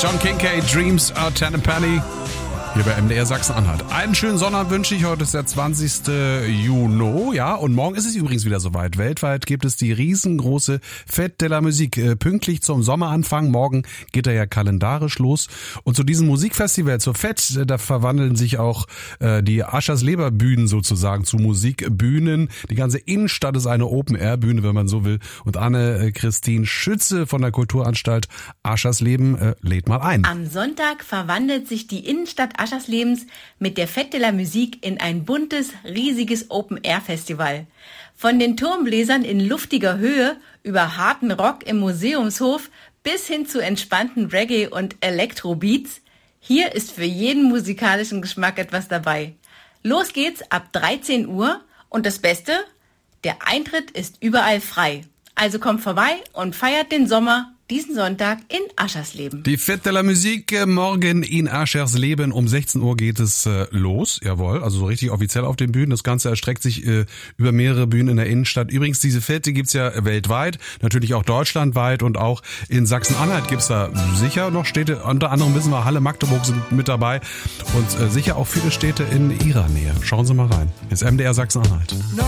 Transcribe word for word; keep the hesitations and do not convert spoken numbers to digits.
John Kincade, Dreams are ten a penny. Hier bei M D R Sachsen-Anhalt. Einen schönen Sonnabend wünsche ich. Heute ist der zwanzigster Juni, ja, und morgen ist es übrigens wieder soweit. Weltweit gibt es die riesengroße Fête de la Musique. Pünktlich zum Sommeranfang. Morgen geht er ja kalendarisch los. Und zu diesem Musikfestival, zur Fête, da verwandeln sich auch äh, die Aschersleber-Bühnen sozusagen zu Musikbühnen. Die ganze Innenstadt ist eine Open-Air-Bühne, wenn man so will. Und Anne-Christine Schütze von der Kulturanstalt Aschersleben äh, lädt mal ein. Am Sonntag verwandelt sich die Innenstadt Ascherslebens mit der Fête de la Musique in ein buntes, riesiges Open-Air-Festival. Von den Turmbläsern in luftiger Höhe über harten Rock im Museumshof bis hin zu entspannten Reggae- und Elektrobeats. Hier ist für jeden musikalischen Geschmack etwas dabei. Los geht's ab dreizehn Uhr und das Beste, der Eintritt ist überall frei. Also kommt vorbei und feiert den Sommer diesen Sonntag in Aschersleben. Die Fête de la Musique morgen in Aschersleben. Um sechzehn Uhr geht es äh, los. Jawohl, also so richtig offiziell auf den Bühnen. Das Ganze erstreckt sich äh, über mehrere Bühnen in der Innenstadt. Übrigens, diese Fête gibt's ja weltweit, natürlich auch deutschlandweit und auch in Sachsen-Anhalt gibt's da sicher noch Städte. Unter anderem wissen wir, Halle, Magdeburg sind mit dabei und äh, sicher auch viele Städte in ihrer Nähe. Schauen Sie mal rein. Jetzt M D R Sachsen-Anhalt.